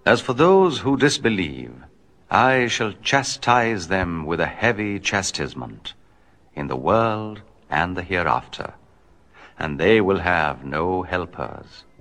As for those who disbelieve, I shall chastise them with a heavy chastisement in the world and the hereafter, and they will have no helpers.